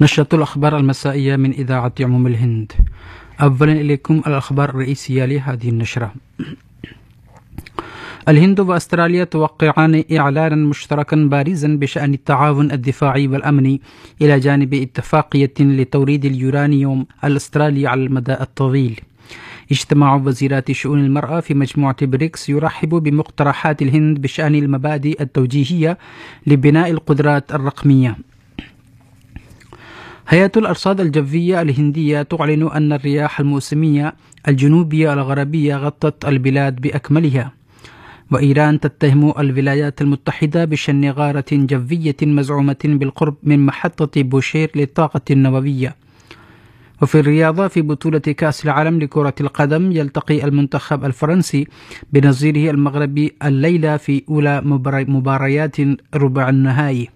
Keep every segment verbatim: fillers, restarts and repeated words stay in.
نشرة الأخبار المسائية من إذاعة عموم الهند. أولا إليكم الأخبار الرئيسية لهذه النشرة. الهند وأستراليا توقعان إعلانا مشتركا بارزا بشأن التعاون الدفاعي والأمني إلى جانب اتفاقية لتوريد اليورانيوم الأسترالي على المدى الطويل. اجتماع وزيرات شؤون المرأة في مجموعة بريكس يرحب بمقترحات الهند بشأن المبادئ التوجيهية لبناء القدرات الرقمية. هيئة الأرصاد الجوية الهندية تعلن أن الرياح الموسمية الجنوبية الغربية غطت البلاد بأكملها. وإيران تتهم الولايات المتحدة بشن غارة جوية مزعومة بالقرب من محطة بوشير للطاقة النووية. وفي الرياضة، في بطولة كأس العالم لكرة القدم، يلتقي المنتخب الفرنسي بنظيره المغربي الليلة في أولى مباريات ربع النهائي.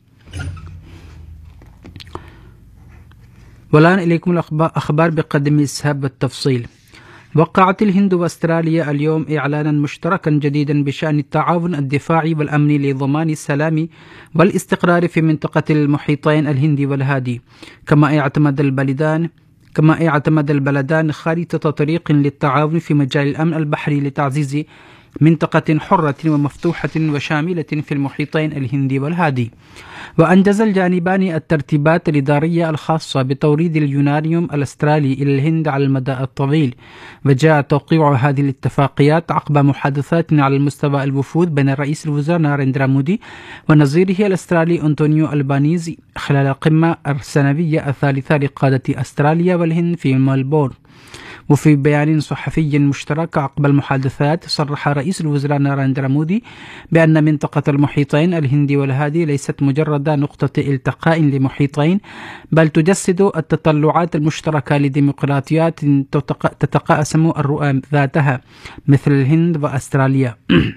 والآن إليكم الأخبار بقدم الإسهاب والتفصيل. وقعت الهند وأستراليا اليوم إعلانا مشتركا جديدا بشأن التعاون الدفاعي والأمني لضمان السلام والاستقرار في منطقة المحيطين الهندي والهادي. كما اعتمد البلدان كما اعتمد البلدان خارطة طريق للتعاون في مجال الأمن البحري لتعزيز منطقة حرة ومفتوحة وشاملة في المحيطين الهندي والهادي. وأنجز الجانبان الترتيبات الإدارية الخاصة بتوريد اليورانيوم الأسترالي إلى الهند على المدى الطويل. وجاء توقيع هذه الاتفاقيات عقب محادثات على المستوى الوفود بين رئيس الوزراء ناريندرا مودي ونظيره الأسترالي أنطونيو ألبانيزي خلال القمة السنوية الثالثة لقادة أستراليا والهند في ملبورن. وفي بيان صحفي مشترك عقب المحادثات، صرح رئيس الوزراء ناريندرا مودي بأن منطقة المحيطين الهندي والهادي ليست مجرد نقطة التقاء لمحيطين، بل تجسد التطلعات المشتركة لديمقراطيات تتقاسم الرؤى ذاتها مثل الهند وأستراليا.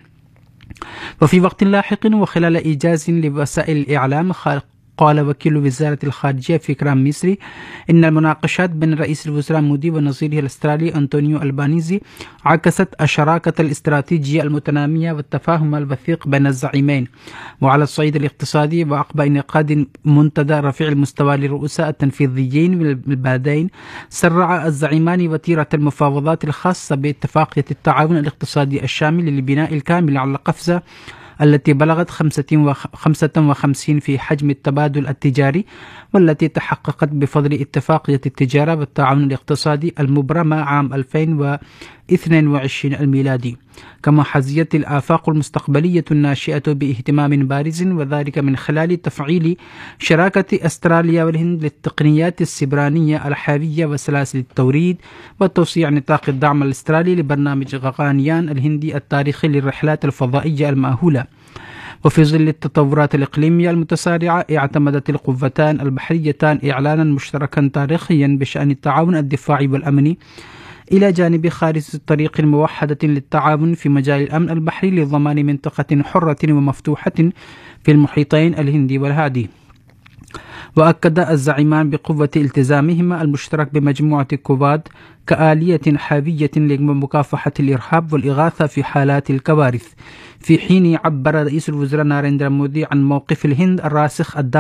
وفي وقت لاحق وخلال إيجاز لوسائل الإعلام، قال وكيل وزارة الخارجية فيكرام ميسري إن المناقشات بين رئيس الوزراء مودي ونظيره الأسترالي أنطونيو ألبانيزي عكست الشراكة الاستراتيجية المتنامية والتفاهم الوثيق بين الزعيمين. وعلى الصعيد الاقتصادي، وعقب انعقاد منتدى رفيع المستوى للرؤساء التنفيذيين من البلدين، سرع الزعيمان وتيرة المفاوضات الخاصة باتفاقية التعاون الاقتصادي الشامل للبناء الكامل على القفزة التي بلغت خمسة وخمسين في حجم التبادل التجاري، والتي تحققت بفضل اتفاقية التجارة والتعاون الاقتصادي المبرمة عام ألفين واثنين وعشرين الميلادي. كما حظيت الآفاق المستقبلية الناشئة باهتمام بارز، وذلك من خلال تفعيل شراكة أستراليا والهند للتقنيات السبرانية الحيوية وسلاسل التوريد، وتوسيع نطاق الدعم الأسترالي لبرنامج غغانيان الهندي التاريخي للرحلات الفضائية المأهولة. وفي ظل التطورات الإقليمية المتسارعة، اعتمدت القوتان البحريتان إعلانا مشتركا تاريخيا بشأن التعاون الدفاعي والأمني إلى جانب خارطة الطريق موحدة للتعاون في مجال الأمن البحري لضمان منطقة حرة ومفتوحة في المحيطين الهندي والهادي. وأكد الزعيمان بقوة التزامهما المشترك بمجموعة كواد كآلية حيوية لمكافحة الإرهاب والإغاثة في حالات الكوارث. في حين عبر رئيس الوزراء ناريندرا مودي عن موقف الهند الراسخ